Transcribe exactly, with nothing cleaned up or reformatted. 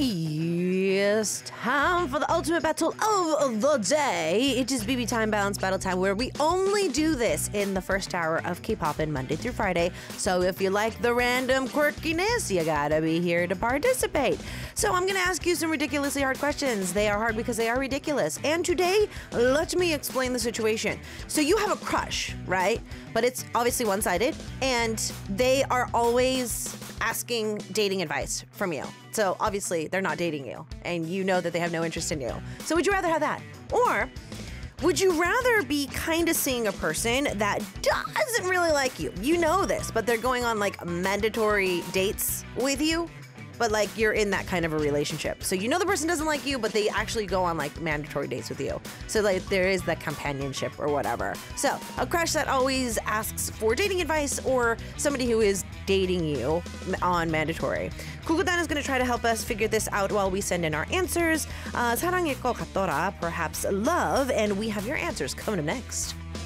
It's time for the ultimate battle of the day. It is B B Time Balance Battle Time, where we only do this in the first hour of K-Poppin' Monday through Friday. So if you like the random quirkiness, you gotta be here to participate. So I'm gonna ask you some ridiculously hard questions. They are hard because they are ridiculous. And today, let me explain the situation. So you have a crush, right? But it's obviously one-sided, and they are always asking dating advice from you. So obviously they're not dating you, and you know that they have no interest in you. So would you rather have that? Or would you rather be kind of seeing a person that doesn't really like you? You know this, but they're going on like mandatory dates with you, but like you're in that kind of a relationship. So you know the person doesn't like you, but they actually go on like mandatory dates with you. So like there is that companionship or whatever. So a crush that always asks for dating advice, or somebody who is dating you on mandatory. Kugudan is going to try to help us figure this out while we send in our answers. Uh, 사랑일 것 같더라, perhaps love, and we have your answers coming up next.